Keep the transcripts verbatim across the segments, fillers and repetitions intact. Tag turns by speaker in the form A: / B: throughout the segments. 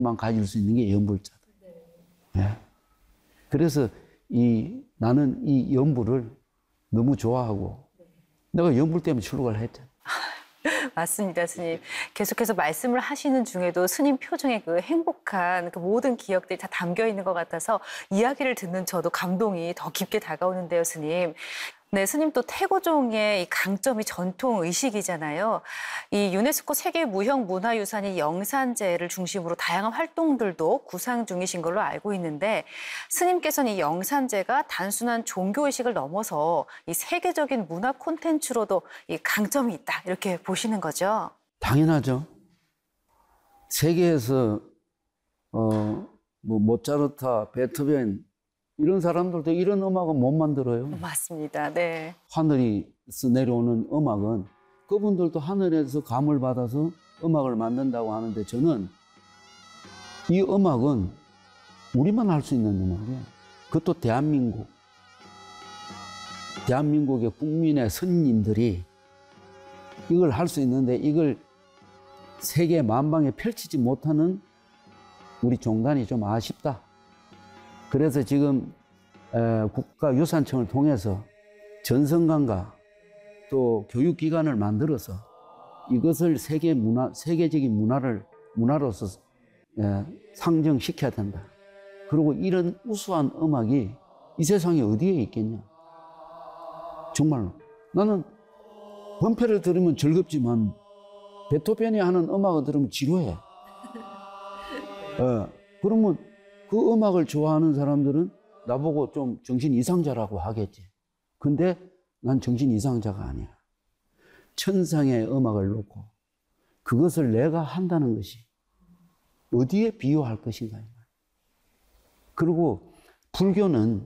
A: 가질 수 있는 게 연불자다. 예. 그래서 이 나는 이 연불을 너무 좋아하고 내가 연불 때문에 출가를 했잖아.
B: 맞습니다, 스님. 계속해서 말씀을 하시는 중에도 스님 표정에 그 행복한 그 모든 기억들이 다 담겨 있는 것 같아서 이야기를 듣는 저도 감동이 더 깊게 다가오는데요, 스님. 네, 스님 또 태고종의 이 강점이 전통 의식이잖아요. 이 유네스코 세계 무형문화유산인 영산제를 중심으로 다양한 활동들도 구상 중이신 걸로 알고 있는데 스님께서는 이 영산제가 단순한 종교 의식을 넘어서 이 세계적인 문화 콘텐츠로도 이 강점이 있다 이렇게 보시는 거죠.
A: 당연하죠. 세계에서 어, 뭐 모차르트, 베토벤 이런 사람들도 이런 음악은 못 만들어요.
B: 맞습니다. 네.
A: 하늘에서 내려오는 음악은 그분들도 하늘에서 감을 받아서 음악을 만든다고 하는데 저는 이 음악은 우리만 할 수 있는 음악이에요. 그것도 대한민국. 대한민국의 국민의 선님들이 이걸 할 수 있는데 이걸 세계 만방에 펼치지 못하는 우리 종단이 좀 아쉽다. 그래서 지금 국가유산청을 통해서 전성관과 또 교육기관을 만들어서 이것을 세계 문화, 세계적인 문화를, 문화로서 상정시켜야 된다. 그리고 이런 우수한 음악이 이 세상에 어디에 있겠냐. 정말로. 나는 범페를 들으면 즐겁지만 베토벤이 하는 음악을 들으면 지루해. 어, 그러면 그 음악을 좋아하는 사람들은 나보고 좀 정신 이상자라고 하겠지. 근데 난 정신 이상자가 아니야. 천상의 음악을 놓고 그것을 내가 한다는 것이 어디에 비유할 것인가. 그리고 불교는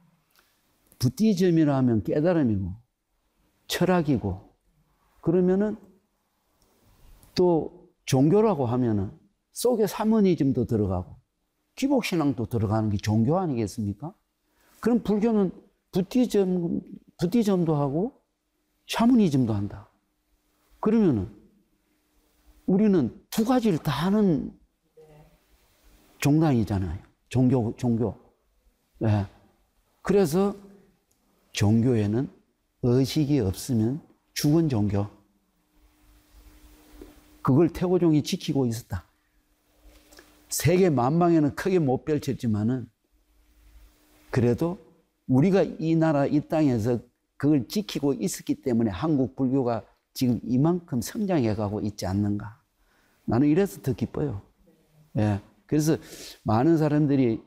A: 부티즘이라 하면 깨달음이고 철학이고 그러면은 또 종교라고 하면은 속에 사머니즘도 들어가고 기복신앙도 들어가는 게 종교 아니겠습니까? 그럼 불교는 부티즘, 부티즘도 하고 샤머니즘도 한다. 그러면은 우리는 두 가지를 다 하는 종단이잖아요. 종교, 종교. 네. 그래서 종교에는 의식이 없으면 죽은 종교. 그걸 태고종이 지키고 있었다. 세계 만방에는 크게 못 펼쳤지만은 그래도 우리가 이 나라 이 땅에서 그걸 지키고 있었기 때문에 한국 불교가 지금 이만큼 성장해 가고 있지 않는가. 나는 이래서 더 기뻐요. 예. 그래서 많은 사람들이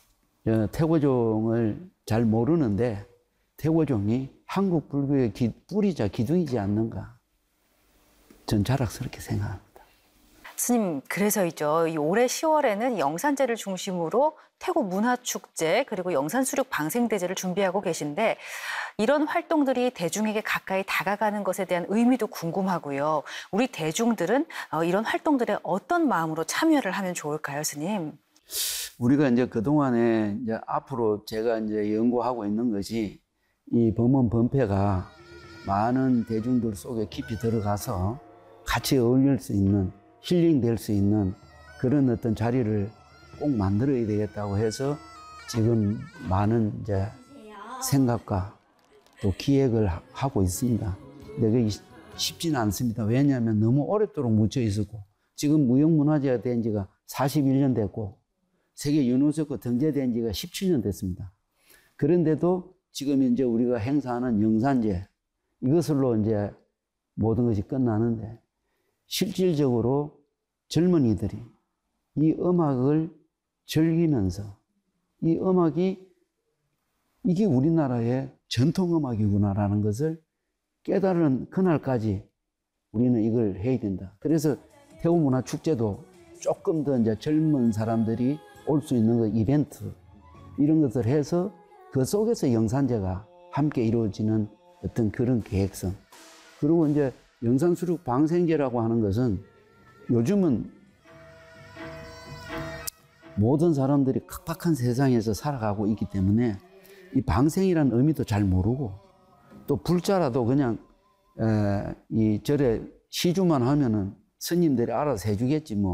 A: 태고종을 잘 모르는데 태고종이 한국 불교의 기, 뿌리자 기둥이지 않는가. 전 자랑스럽게 생각합니다.
B: 스님, 그래서이죠. 이 올해 시월에는 영산제를 중심으로 태고 문화축제 그리고 영산수륙 방생대제를 준비하고 계신데 이런 활동들이 대중에게 가까이 다가가는 것에 대한 의미도 궁금하고요. 우리 대중들은 이런 활동들에 어떤 마음으로 참여를 하면 좋을까요, 스님?
A: 우리가 이제 그동안에 이제 앞으로 제가 이제 연구하고 있는 것이 이 법문 법회가 많은 대중들 속에 깊이 들어가서 같이 어울릴 수 있는 힐링될 수 있는 그런 어떤 자리를 꼭 만들어야 되겠다고 해서 지금 많은 이제 생각과 또 기획을 하고 있습니다. 근데 그게 쉽지는 않습니다. 왜냐하면 너무 오랫도록 묻혀 있었고 지금 무형문화재가 된 지가 사십일 년 됐고 세계 유네스코 등재된 지가 십칠 년 됐습니다. 그런데도 지금 이제 우리가 행사하는 영산제 이것으로 이제 모든 것이 끝나는데 실질적으로 젊은이들이 이 음악을 즐기면서 이 음악이 이게 우리나라의 전통음악이구나라는 것을 깨달은 그날까지 우리는 이걸 해야 된다. 그래서 태고문화축제도 조금 더 이제 젊은 사람들이 올 수 있는 그 이벤트 이런 것을 해서 그 속에서 영산제가 함께 이루어지는 어떤 그런 계획성. 그리고 이제 영산수륙 방생제라고 하는 것은 요즘은 모든 사람들이 각박한 세상에서 살아가고 있기 때문에 이 방생이라는 의미도 잘 모르고 또 불자라도 그냥 에, 이 절에 시주만 하면은 스님들이 알아서 해주겠지 뭐.